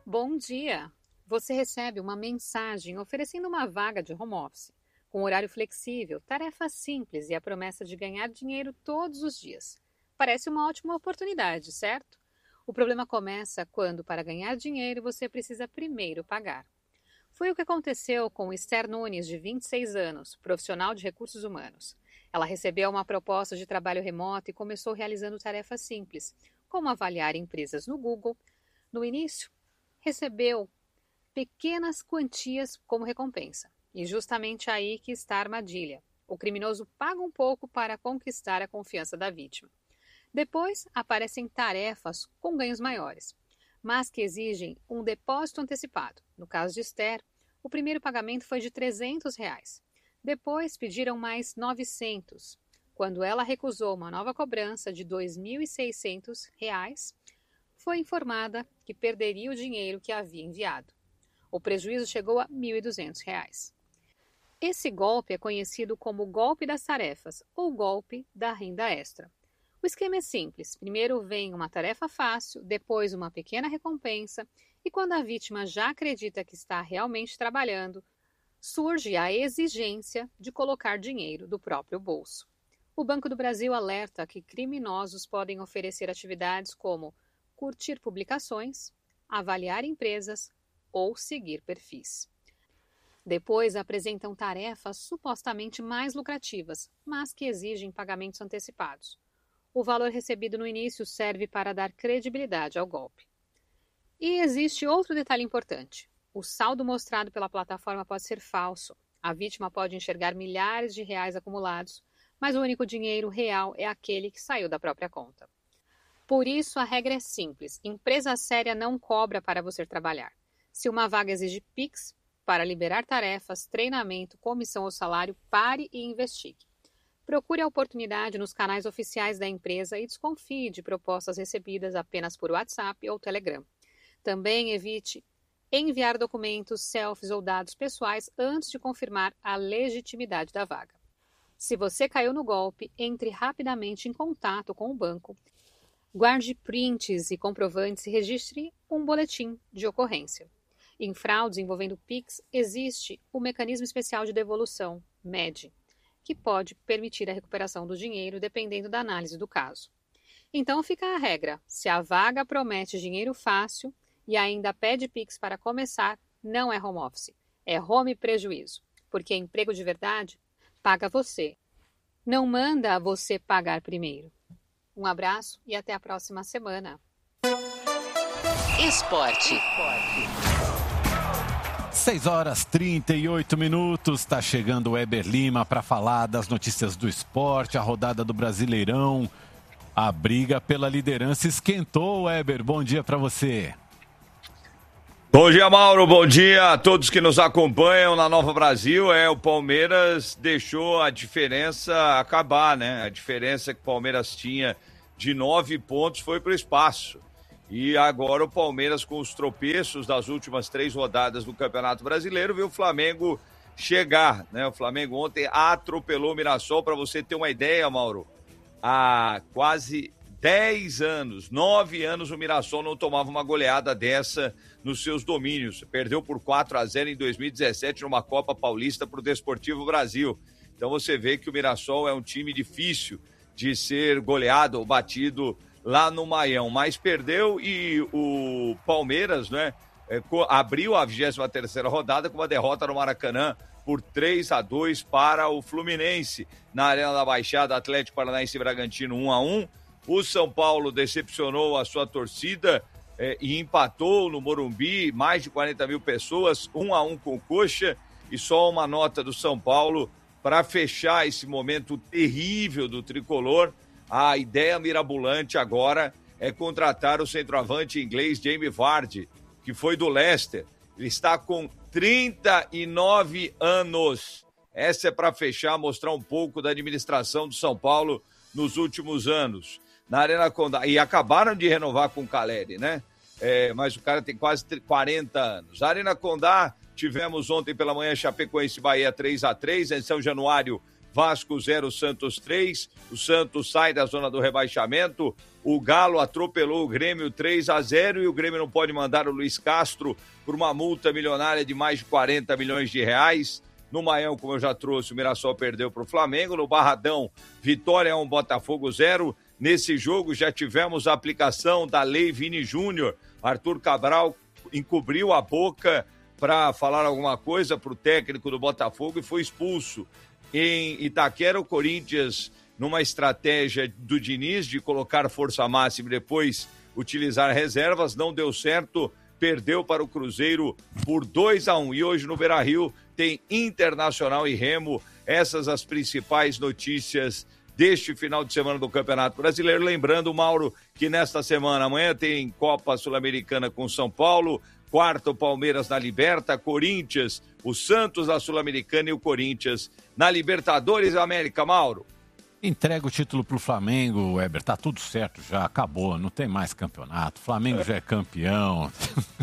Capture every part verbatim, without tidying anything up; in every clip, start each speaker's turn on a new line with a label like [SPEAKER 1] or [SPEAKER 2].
[SPEAKER 1] Bom dia! Você recebe uma mensagem oferecendo uma vaga de home office, com horário flexível, tarefas simples e a promessa de ganhar dinheiro todos os dias. Parece uma ótima oportunidade, certo? O problema começa quando, para ganhar dinheiro, você precisa primeiro pagar. Foi o que aconteceu com Esther Nunes, de vinte e seis anos, profissional de recursos humanos. Ela recebeu uma proposta de trabalho remoto e começou realizando tarefas simples, como avaliar empresas no Google. No início, recebeu pequenas quantias como recompensa. E justamente aí que está a armadilha. O criminoso paga um pouco para conquistar a confiança da vítima. Depois, aparecem tarefas com ganhos maiores, mas que exigem um depósito antecipado. No caso de Esther, o primeiro pagamento foi de trezentos reais. Depois, pediram mais novecentos. Quando ela recusou uma nova cobrança de dois mil e seiscentos reais, foi informada que perderia o dinheiro que havia enviado. O prejuízo chegou a mil e duzentos reais. Esse golpe é conhecido como golpe das tarefas ou golpe da renda extra. O esquema é simples. Primeiro vem uma tarefa fácil, depois uma pequena recompensa e quando a vítima já acredita que está realmente trabalhando, surge a exigência de colocar dinheiro do próprio bolso. O Banco do Brasil alerta que criminosos podem oferecer atividades como curtir publicações, avaliar empresas ou seguir perfis. Depois apresentam tarefas supostamente mais lucrativas, mas que exigem pagamentos antecipados. O valor recebido no início serve para dar credibilidade ao golpe. E existe outro detalhe importante. O saldo mostrado pela plataforma pode ser falso. A vítima pode enxergar milhares de reais acumulados, mas o único dinheiro real é aquele que saiu da própria conta. Por isso, a regra é simples. Empresa séria não cobra para você trabalhar. Se uma vaga exige Pix para liberar tarefas, treinamento, comissão ou salário, pare e investigue. Procure a oportunidade nos canais oficiais da empresa e desconfie de propostas recebidas apenas por WhatsApp ou Telegram. Também evite enviar documentos, selfies ou dados pessoais antes de confirmar a legitimidade da vaga. Se você caiu no golpe, entre rapidamente em contato com o banco. Guarde prints e comprovantes e registre um boletim de ocorrência. Em fraudes envolvendo Pix, existe o mecanismo especial de devolução, M E D, que pode permitir a recuperação do dinheiro dependendo da análise do caso. Então fica a regra, se a vaga promete dinheiro fácil e ainda pede Pix para começar, não é home office, é home prejuízo, porque emprego de verdade paga você. Não manda você pagar primeiro. Um abraço e até a próxima semana.
[SPEAKER 2] Esporte.
[SPEAKER 3] seis horas e trinta e oito minutos, está chegando o Weber Lima para falar das notícias do esporte, a rodada do Brasileirão. A briga pela liderança esquentou, Weber. Bom dia para você.
[SPEAKER 4] Bom dia, Mauro. Bom dia a todos que nos acompanham na Nova Brasil. É, o Palmeiras deixou a diferença acabar, né? A diferença que o Palmeiras tinha de nove pontos foi para o espaço. E agora o Palmeiras, com os tropeços das últimas três rodadas do Campeonato Brasileiro, viu o Flamengo chegar, né? O Flamengo ontem atropelou o Mirassol. Para você ter uma ideia, Mauro, há quase dez anos, nove anos, o Mirassol não tomava uma goleada dessa nos seus domínios. Perdeu por quatro a zero em dois mil e dezessete numa Copa Paulista para o Desportivo Brasil. Então você vê que o Mirassol é um time difícil de ser goleado ou batido lá no Maião, mas perdeu e o Palmeiras, né, abriu a vigésima terceira rodada com uma derrota no Maracanã por três a dois para o Fluminense. Na Arena da Baixada, Atlético Paranaense e Bragantino um a um. O São Paulo decepcionou a sua torcida eh, e empatou no Morumbi, mais de quarenta mil pessoas, um a um com o Coxa. E só uma nota do São Paulo para fechar esse momento terrível do tricolor. A ideia mirabolante agora é contratar o centroavante inglês Jamie Vardy, que foi do Leicester. Ele está com trinta e nove anos. Essa é para fechar, mostrar um pouco da administração do São Paulo nos últimos anos. Na Arena Condá. E acabaram de renovar com o Caleri, né? É, mas o cara tem quase quarenta anos. Arena Condá, tivemos ontem pela manhã Chapecoense Bahia três a três, em São Januário Vasco zero, Santos três. O Santos sai da zona do rebaixamento. O Galo atropelou o Grêmio três a zero e o Grêmio não pode mandar o Luiz Castro por uma multa milionária de mais de quarenta milhões de reais. No Maião, como eu já trouxe, o Mirassol perdeu para o Flamengo. No Barradão, Vitória um, Botafogo zero. Nesse jogo já tivemos a aplicação da Lei Vini Júnior. Arthur Cabral encobriu a boca para falar alguma coisa para o técnico do Botafogo e foi expulso. Em Itaquera, o Corinthians, numa estratégia do Diniz de colocar força máxima e depois utilizar reservas, não deu certo, perdeu para o Cruzeiro por dois a um. E hoje no Beira-Rio tem Internacional e Remo. Essas as principais notícias deste final de semana do Campeonato Brasileiro. Lembrando, Mauro, que nesta semana, amanhã tem Copa Sul-Americana com São Paulo, quarto Palmeiras na Liberta, Corinthians, o Santos na Sul-Americana e o Corinthians na Libertadores América, Mauro.
[SPEAKER 3] Entrega o título pro Flamengo, Weber, tá tudo certo já, acabou, não tem mais campeonato, o Flamengo já é campeão.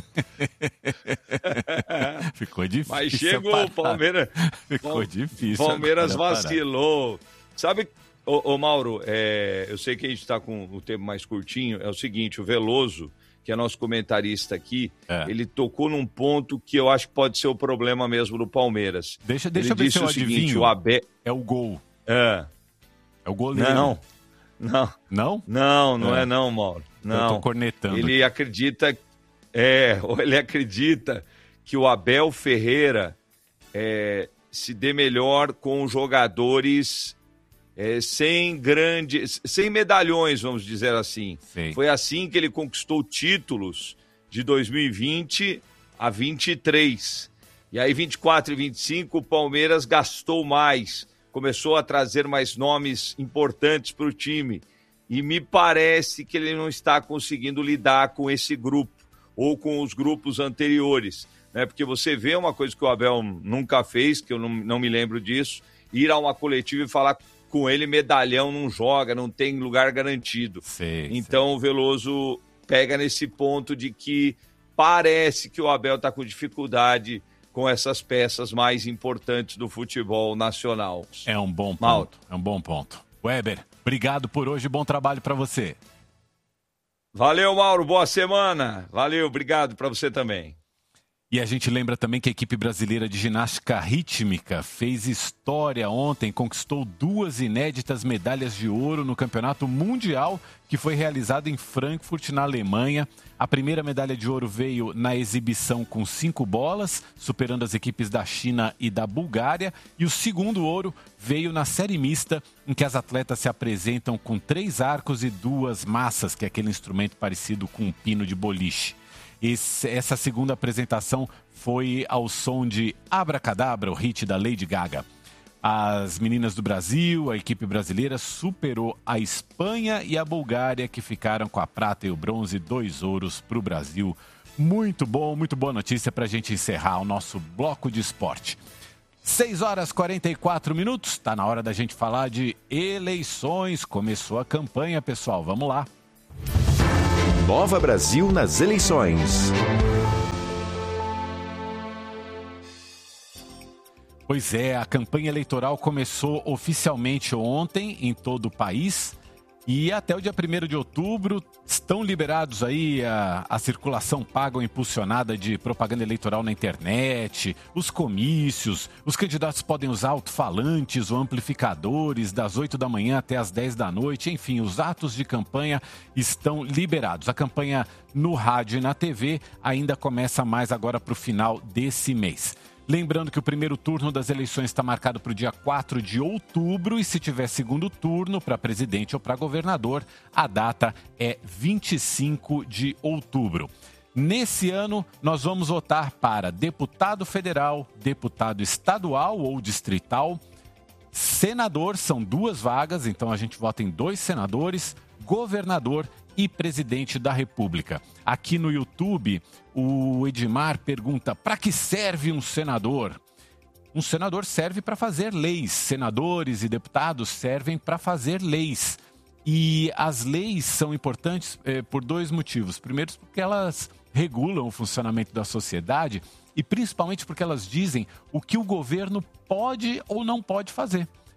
[SPEAKER 3] Ficou difícil.
[SPEAKER 4] Mas chegou o Palmeiras.
[SPEAKER 3] Ficou difícil.
[SPEAKER 4] Palmeiras vacilou. Sabe, ô, ô Mauro, é, eu sei que a gente tá com o tempo mais curtinho, é o seguinte, o Veloso, que é nosso comentarista aqui, é. ele tocou num ponto que eu acho que pode ser o problema mesmo do Palmeiras.
[SPEAKER 3] Deixa, deixa eu ver se eu adivinho. Seguinte, o Abel... É o gol.
[SPEAKER 4] É.
[SPEAKER 3] É o goleiro.
[SPEAKER 4] Não, não.
[SPEAKER 3] Não?
[SPEAKER 4] Não, não é, é não, Mauro. Não.
[SPEAKER 3] Eu tô cornetando.
[SPEAKER 4] Ele aqui. acredita... É, ele acredita que o Abel Ferreira é, se dê melhor com jogadores... É, sem grandes, sem medalhões, vamos dizer assim. Sim. Foi assim que ele conquistou títulos de dois mil e vinte a vinte e três. E aí, vinte e quatro e vinte e cinco, o Palmeiras gastou mais, começou a trazer mais nomes importantes para o time. E me parece que ele não está conseguindo lidar com esse grupo, ou com os grupos anteriores. Né? Porque você vê uma coisa que o Abel nunca fez, que eu não, não me lembro disso, ir a uma coletiva e falar com ele, medalhão não joga, não tem lugar garantido.
[SPEAKER 3] Sim,
[SPEAKER 4] então sim. O Veloso pega nesse ponto de que parece que o Abel está com dificuldade com essas peças mais importantes do futebol nacional.
[SPEAKER 3] É um bom ponto, Mauro. É um bom ponto. Weber, obrigado por hoje, bom trabalho para você.
[SPEAKER 4] Valeu, Mauro, boa semana. Valeu, obrigado para você também.
[SPEAKER 3] E a gente lembra também que a equipe brasileira de ginástica rítmica fez história ontem, conquistou duas inéditas medalhas de ouro no Campeonato Mundial, que foi realizado em Frankfurt, na Alemanha. A primeira medalha de ouro veio na exibição com cinco bolas, superando as equipes da China e da Bulgária. E o segundo ouro veio na série mista, em que as atletas se apresentam com três arcos e duas massas, que é aquele instrumento parecido com um pino de boliche. Esse, essa segunda apresentação foi ao som de Abracadabra, o hit da Lady Gaga. As meninas do Brasil, a equipe brasileira, superou a Espanha e a Bulgária, que ficaram com a prata e o bronze, dois ouros para o Brasil. Muito bom, muito boa notícia para a gente encerrar o nosso bloco de esporte. seis horas e quarenta e quatro minutos, está na hora da gente falar de eleições. Começou a campanha, pessoal, vamos lá.
[SPEAKER 2] Nova Brasil nas eleições.
[SPEAKER 3] Pois é, a campanha eleitoral começou oficialmente ontem em todo o país e até o dia primeiro de outubro estão liberados aí a, a circulação paga ou impulsionada de propaganda eleitoral na internet, os comícios, os candidatos podem usar alto-falantes ou amplificadores das oito da manhã até as dez da noite, enfim, os atos de campanha estão liberados. A campanha no rádio e na T V ainda começa mais agora para o final desse mês. Lembrando que o primeiro turno das eleições está marcado para o dia quatro de outubro e se tiver segundo turno para presidente ou para governador, a data é vinte e cinco de outubro. Nesse ano, nós vamos votar para deputado federal, deputado estadual ou distrital, senador, são duas vagas, então a gente vota em dois senadores, governador e presidente da República. Aqui no YouTube, o Edmar pergunta: para que serve um senador? Um senador serve para fazer leis. Senadores e deputados servem para fazer leis. E as leis são importantes eh, por dois motivos. Primeiro, porque elas regulam o funcionamento da sociedade e principalmente porque elas dizem o que o governo pode ou não pode fazer.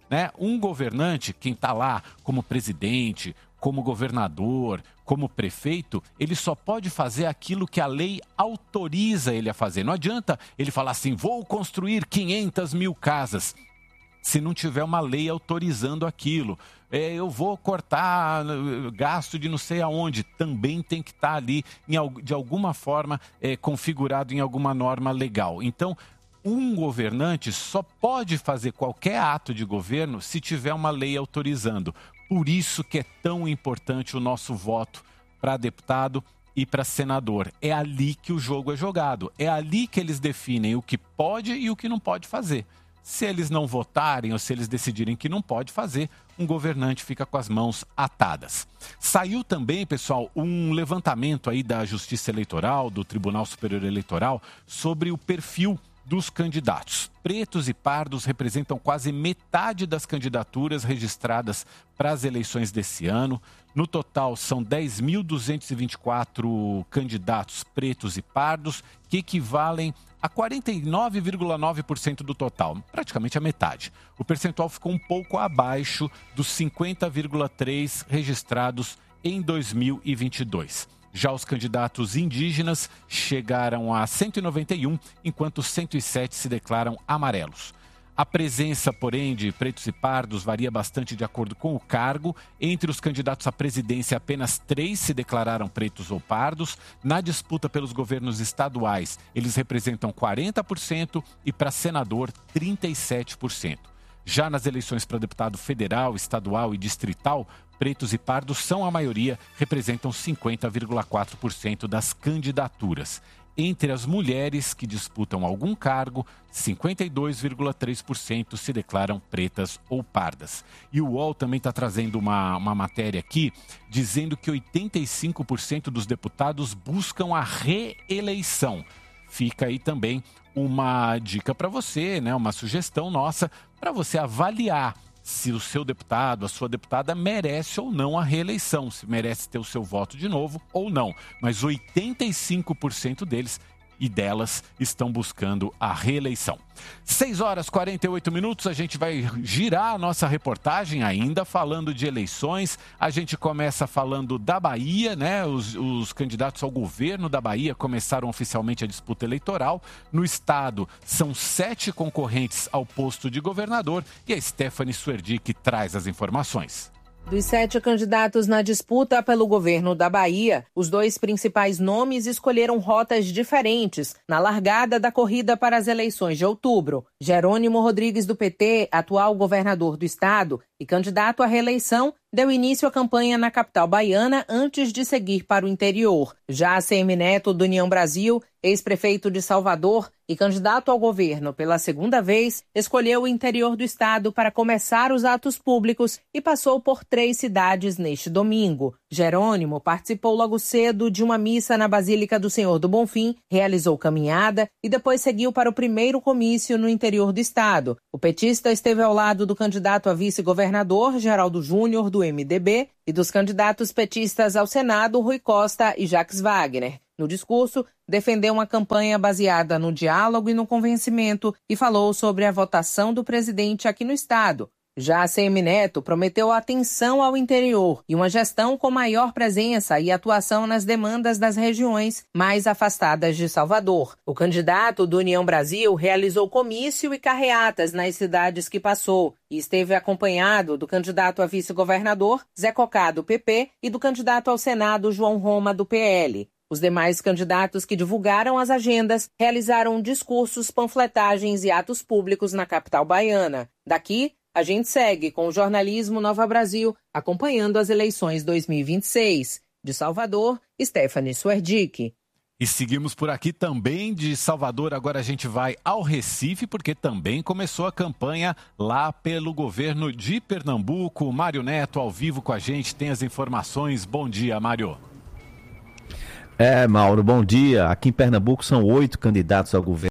[SPEAKER 3] né? Um governante, quem está lá como presidente, como governador, como prefeito, ele só pode fazer aquilo que a lei autoriza ele a fazer. Não adianta ele falar assim, vou construir quinhentas mil casas, se não tiver uma lei autorizando aquilo. É, eu vou cortar gasto de não sei aonde, também tem que estar ali, em, de alguma forma, é, configurado em alguma norma legal. Então, um governante só pode fazer qualquer ato de governo se tiver uma lei autorizando. Por isso que é tão importante o nosso voto para deputado e para senador. É ali que o jogo é jogado. É ali que eles definem o que pode e o que não pode fazer. Se eles não votarem ou se eles decidirem que não pode fazer, um governante fica com as mãos atadas. Saiu também, pessoal, um levantamento aí da Justiça Eleitoral, do Tribunal Superior Eleitoral, sobre o perfil dos candidatos. Pretos e pardos representam quase metade das candidaturas registradas para as eleições desse ano. No total, são dez mil duzentos e vinte e quatro candidatos pretos e pardos, que equivalem a quarenta e nove vírgula nove por cento do total, praticamente a metade. O percentual ficou um pouco abaixo dos cinquenta vírgula três por cento registrados em dois mil e vinte e dois. Já os candidatos indígenas chegaram a cento e noventa e um, enquanto cento e sete se declaram amarelos. A presença, porém, de pretos e pardos varia bastante de acordo com o cargo. Entre os candidatos à presidência, apenas três se declararam pretos ou pardos. Na disputa pelos governos estaduais, eles representam quarenta por cento e para senador, trinta e sete por cento. Já nas eleições para deputado federal, estadual e distrital, pretos e pardos são a maioria, representam cinquenta vírgula quatro por cento das candidaturas. Entre as mulheres que disputam algum cargo, cinquenta e dois vírgula três por cento se declaram pretas ou pardas. E o U O L também está trazendo uma, uma matéria aqui, dizendo que oitenta e cinco por cento dos deputados buscam a reeleição. Fica aí também uma dica para você, né? Uma sugestão nossa para você avaliar se o seu deputado, a sua deputada merece ou não a reeleição, se merece ter o seu voto de novo ou não. Mas oitenta e cinco por cento deles e delas estão buscando a reeleição. seis horas e quarenta e oito minutos, a gente vai girar a nossa reportagem ainda falando de eleições. A gente começa falando da Bahia, né? Os, os candidatos ao governo da Bahia começaram oficialmente a disputa eleitoral. No estado, são sete concorrentes ao posto de governador e a Stephanie Suerdick traz as informações.
[SPEAKER 5] Dos sete candidatos na disputa pelo governo da Bahia, os dois principais nomes escolheram rotas diferentes na largada da corrida para as eleições de outubro. Jerônimo Rodrigues, do P T, atual governador do estado e candidato à reeleição, deu início à campanha na capital baiana antes de seguir para o interior. Já A C M Neto, do União Brasil, ex-prefeito de Salvador e candidato ao governo pela segunda vez, escolheu o interior do estado para começar os atos públicos e passou por três cidades neste domingo. Jerônimo participou logo cedo de uma missa na Basílica do Senhor do Bonfim, realizou caminhada e depois seguiu para o primeiro comício no interior do estado. O petista esteve ao lado do candidato a vice-governador, Geraldo Júnior, do M D B, e dos candidatos petistas ao Senado, Rui Costa e Jacques Wagner. No discurso, defendeu uma campanha baseada no diálogo e no convencimento e falou sobre a votação do presidente aqui no estado. Já A C M Neto prometeu atenção ao interior e uma gestão com maior presença e atuação nas demandas das regiões mais afastadas de Salvador. O candidato do União Brasil realizou comício e carreatas nas cidades que passou e esteve acompanhado do candidato a vice-governador, Zé Cocá, do P P, e do candidato ao Senado, João Roma, do P L. Os demais candidatos que divulgaram as agendas realizaram discursos, panfletagens e atos públicos na capital baiana. Daqui, a gente segue com o jornalismo Nova Brasil, acompanhando as eleições dois mil e vinte e seis. De Salvador, Stephanie Suerdick.
[SPEAKER 3] E seguimos por aqui também de Salvador. Agora a gente vai ao Recife, porque também começou a campanha lá pelo governo de Pernambuco. Mário Neto, ao vivo com a gente, tem as informações. Bom dia, Mário.
[SPEAKER 6] É, Mauro, bom dia. Aqui em Pernambuco são oito candidatos ao governo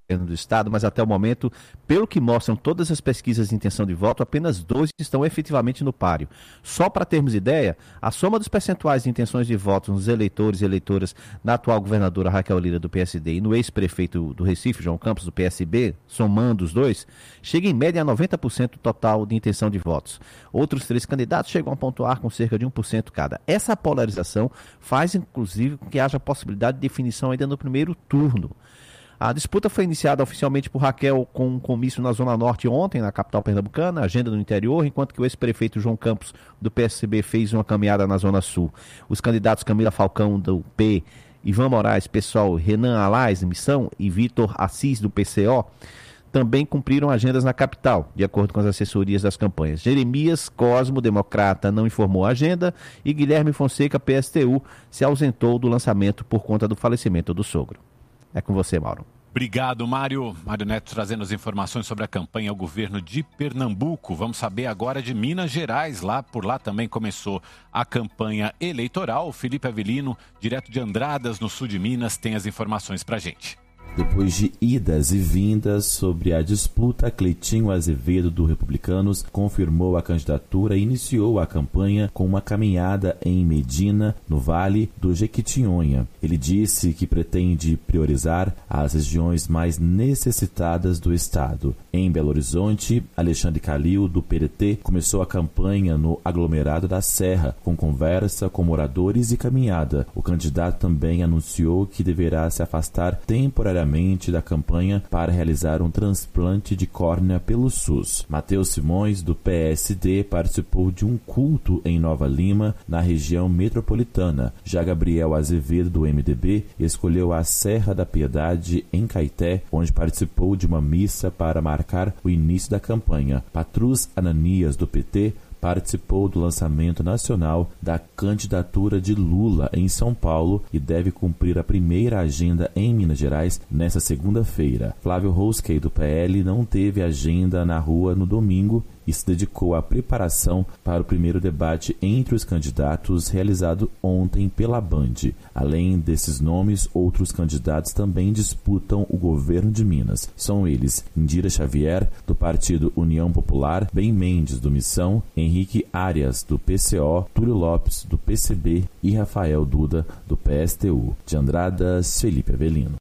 [SPEAKER 6] do Estado, mas até o momento, pelo que mostram todas as pesquisas de intenção de voto, apenas dois estão efetivamente no páreo. Só para termos ideia, a soma dos percentuais de intenções de voto nos eleitores e eleitoras da atual governadora Raquel Lira do P S D e no ex-prefeito do Recife, João Campos, do P S B, somando os dois, chega em média a noventa por cento total de intenção de votos. Outros três candidatos chegam a pontuar com cerca de um por cento cada. Essa polarização faz, inclusive, com que haja possibilidade de definição ainda no primeiro turno. A disputa foi iniciada oficialmente por Raquel com um comício na Zona Norte ontem, na capital pernambucana, agenda no interior, enquanto que o ex-prefeito João Campos, do P S B, fez uma caminhada na Zona Sul. Os candidatos Camila Falcão, do P, Ivan Moraes, PSOL, Renan Alais, Missão, e Vitor Assis, do P C O, também cumpriram agendas na capital, de acordo com as assessorias das campanhas. Jeremias Cosmo, Democrata, não informou a agenda e Guilherme Fonseca, P S T U, se ausentou do lançamento por conta do falecimento do sogro. É com você, Mauro.
[SPEAKER 3] Obrigado, Mário. Mário Neto trazendo as informações sobre a campanha ao governo de Pernambuco. Vamos saber agora de Minas Gerais. Lá, por lá também começou a campanha eleitoral. O Felipe Avelino, direto de Andradas, no sul de Minas, tem as informações pra gente.
[SPEAKER 7] Depois de idas e vindas sobre a disputa, Cleitinho Azevedo, do Republicanos, confirmou a candidatura e iniciou a campanha com uma caminhada em Medina, no Vale do Jequitinhonha. Ele disse que pretende priorizar as regiões mais necessitadas do estado. Em Belo Horizonte, Alexandre Calil, do P D T, começou a campanha no aglomerado da Serra, com conversa com moradores e caminhada. O candidato também anunciou que deverá se afastar temporariamente da campanha para realizar um transplante de córnea pelo SUS. Matheus Simões, do P S D, participou de um culto em Nova Lima, na região metropolitana. Já Gabriel Azevedo, do M D B, escolheu a Serra da Piedade, em Caeté, onde participou de uma missa para marcar o início da campanha. Patrus Ananias, do P T, participou do lançamento nacional da candidatura de Lula em São Paulo e deve cumprir a primeira agenda em Minas Gerais nesta segunda-feira. Flávio Rouskey, do P L, não teve agenda na rua no domingo e se dedicou à preparação para o primeiro debate entre os candidatos realizado ontem pela Band. Além desses nomes, outros candidatos também disputam o governo de Minas. São eles Indira Xavier, do Partido União Popular, Ben Mendes, do Missão, Henrique Arias, do P C O, Túlio Lopes, do P C B e Rafael Duda, do P S T U. De Andradas, Felipe Avelino.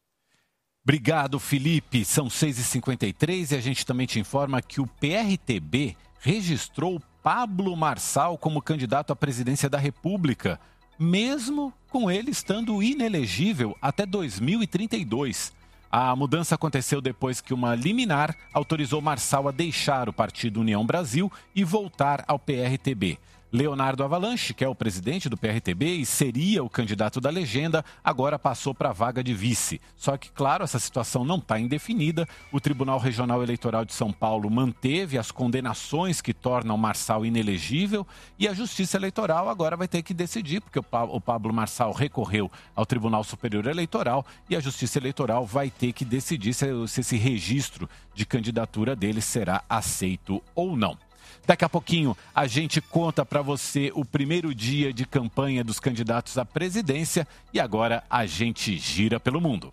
[SPEAKER 3] Obrigado, Felipe. São seis e cinquenta e três e a gente também te informa que o P R T B registrou Pablo Marçal como candidato à presidência da República, mesmo com ele estando inelegível até dois mil e trinta e dois. A mudança aconteceu depois que uma liminar autorizou Marçal a deixar o Partido União Brasil e voltar ao P R T B. Leonardo Avalanche, que é o presidente do P R T B e seria o candidato da legenda, agora passou para a vaga de vice. Só que, claro, essa situação não está indefinida. O Tribunal Regional Eleitoral de São Paulo manteve as condenações que tornam Marçal inelegível e a Justiça Eleitoral agora vai ter que decidir, porque o Pablo Marçal recorreu ao Tribunal Superior Eleitoral e a Justiça Eleitoral vai ter que decidir se esse registro de candidatura dele será aceito ou não. Daqui a pouquinho a gente conta para você o primeiro dia de campanha dos candidatos à presidência e agora a gente gira pelo mundo.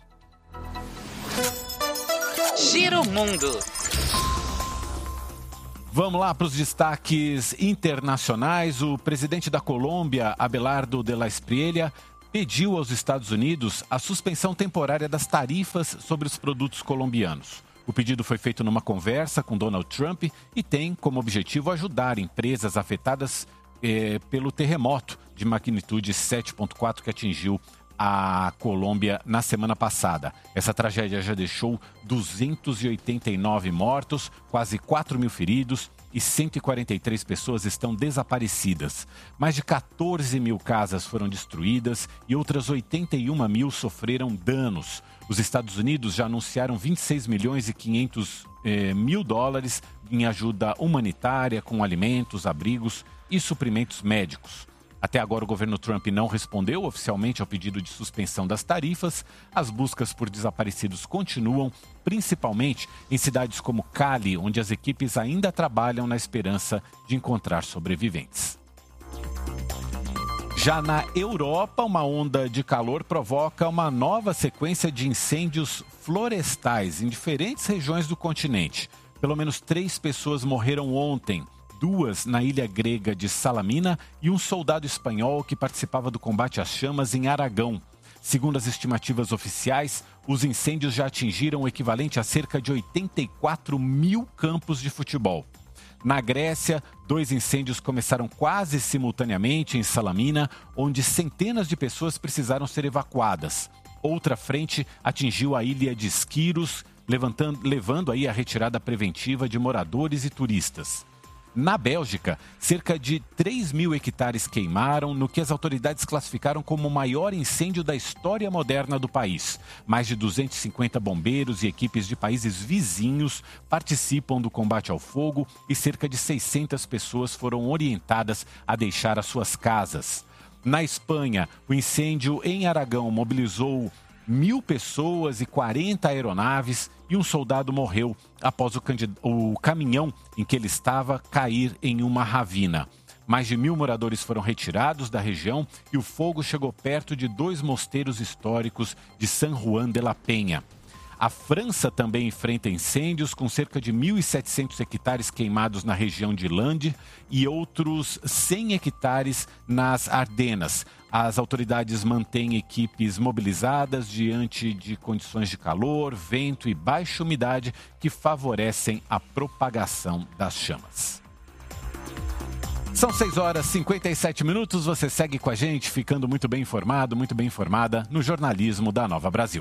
[SPEAKER 8] Gira o mundo.
[SPEAKER 3] Vamos lá para os destaques internacionais. O presidente da Colômbia, Abelardo de la Espriella, pediu aos Estados Unidos a suspensão temporária das tarifas sobre os produtos colombianos. O pedido foi feito numa conversa com Donald Trump e tem como objetivo ajudar empresas afetadas eh, pelo terremoto de magnitude sete ponto quatro que atingiu a Colômbia na semana passada. Essa tragédia já deixou duzentos e oitenta e nove mortos, quase quatro mil feridos e cento e quarenta e três pessoas estão desaparecidas. Mais de quatorze mil casas foram destruídas e outras oitenta e uma mil sofreram danos. Os Estados Unidos já anunciaram vinte e seis milhões e quinhentos eh, mil dólares em ajuda humanitária com alimentos, abrigos e suprimentos médicos. Até agora o governo Trump não respondeu oficialmente ao pedido de suspensão das tarifas. As buscas por desaparecidos continuam, principalmente em cidades como Cali, onde as equipes ainda trabalham na esperança de encontrar sobreviventes. Já na Europa, uma onda de calor provoca uma nova sequência de incêndios florestais em diferentes regiões do continente. Pelo menos três pessoas morreram ontem, duas na ilha grega de Salamina e um soldado espanhol que participava do combate às chamas em Aragão. Segundo as estimativas oficiais, os incêndios já atingiram o equivalente a cerca de oitenta e quatro mil campos de futebol. Na Grécia, dois incêndios começaram quase simultaneamente em Salamina, onde centenas de pessoas precisaram ser evacuadas. Outra frente atingiu a ilha de Skyros, levantando, levando aí a retirada preventiva de moradores e turistas. Na Bélgica, cerca de três mil hectares queimaram no que as autoridades classificaram como o maior incêndio da história moderna do país. Mais de duzentos e cinquenta bombeiros e equipes de países vizinhos participam do combate ao fogo e cerca de seiscentas pessoas foram orientadas a deixar as suas casas. Na Espanha, o incêndio em Aragão mobilizou mil pessoas e quarenta aeronaves e um soldado morreu após o, candid... o caminhão em que ele estava cair em uma ravina. Mais de mil moradores foram retirados da região e o fogo chegou perto de dois mosteiros históricos de San Juan de la Peña. A França também enfrenta incêndios, com cerca de mil e setecentos hectares queimados na região de Landes e outros cem hectares nas Ardenas. As autoridades mantêm equipes mobilizadas diante de condições de calor, vento e baixa umidade que favorecem a propagação das chamas. São seis horas e cinquenta e sete minutos. Você segue com a gente, ficando muito bem informado, muito bem informada no jornalismo da Nova Brasil.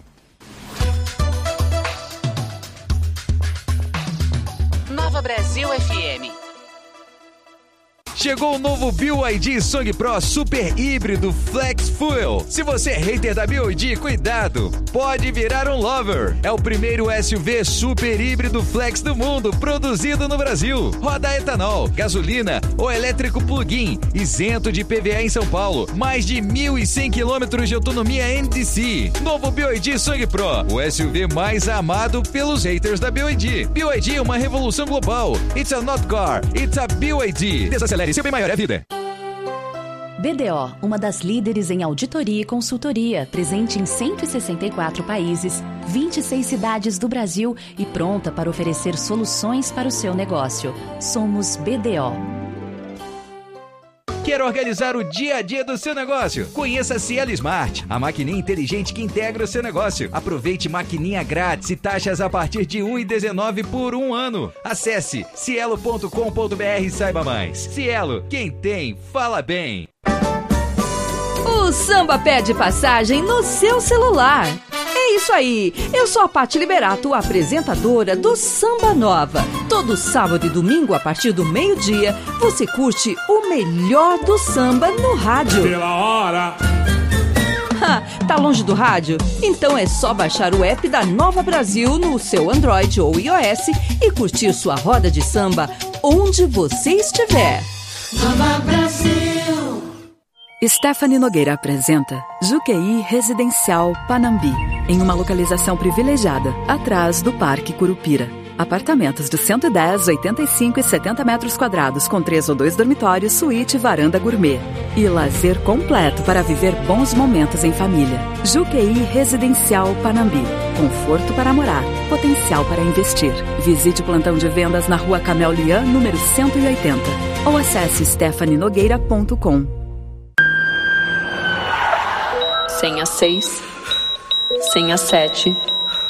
[SPEAKER 8] Nova Brasil F M.
[SPEAKER 9] Chegou o novo B Y D Song Pro Super Híbrido Flex Fuel. Se você é hater da B Y D, cuidado, pode virar um lover. É o primeiro S U V super híbrido flex do mundo, produzido no Brasil. Roda etanol, gasolina ou elétrico plug-in, isento de I P V A em São Paulo. Mais de mil e cem quilômetros de autonomia N D C. Novo B Y D Song Pro, o S U V mais amado pelos haters da B Y D. B Y D é uma revolução global. It's a not car, it's a B Y D. Desacelere, seu bem maior é a vida.
[SPEAKER 10] B D O, uma das líderes em auditoria e consultoria, presente em cento e sessenta e quatro países, vinte e seis cidades do Brasil e pronta para oferecer soluções para o seu negócio. Somos B D O.
[SPEAKER 9] Quer organizar o dia a dia do seu negócio? Conheça a Cielo Smart, a maquininha inteligente que integra o seu negócio. Aproveite maquininha grátis e taxas a partir de um real e dezenove centavos por um ano. Acesse cielo ponto com ponto br e saiba mais. Cielo, quem tem, fala bem.
[SPEAKER 11] O Samba pede passagem no seu celular. É isso aí, eu sou a Paty Liberato, apresentadora do Samba Nova. Todo sábado e domingo, a partir do meio-dia, você curte o melhor do samba no rádio.
[SPEAKER 12] Pela hora!
[SPEAKER 11] Ha, tá longe do rádio? Então é só baixar o app da Nova Brasil no seu Android ou iOS e curtir sua roda de samba onde você estiver.
[SPEAKER 13] Nova Brasil!
[SPEAKER 14] Stephanie Nogueira apresenta Juqueí Residencial Panambi, em uma localização privilegiada, atrás do Parque Curupira. Apartamentos de cento e dez, oitenta e cinco e setenta metros quadrados, com três ou dois dormitórios, suíte e varanda gourmet. E lazer completo para viver bons momentos em família. Juqueí Residencial Panambi. Conforto para morar, potencial para investir. Visite o plantão de vendas na Rua Camel Lian, número cento e oitenta. Ou acesse stephanie nogueira ponto com.
[SPEAKER 15] Senha seis, senha sete,